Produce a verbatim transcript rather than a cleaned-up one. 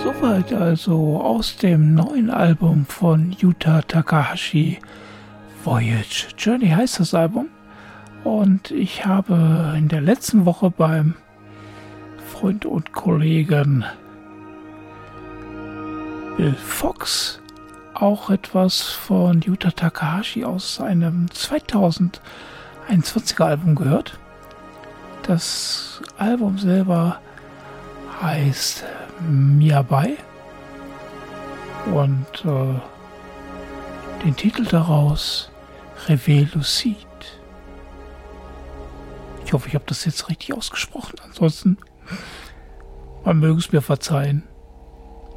Soweit also aus dem neuen Album von Yuta Takahashi. Voyage Journey heißt das Album. Und ich habe in der letzten Woche beim Freund und Kollegen Bill Fox auch etwas von Yuta Takahashi aus seinem zweitausendeinundzwanziger Album gehört. Das Album selber heißt Miyabai und äh, den Titel daraus Rêve Lucide. Ich hoffe, ich habe das jetzt richtig ausgesprochen. Ansonsten, man möge es mir verzeihen.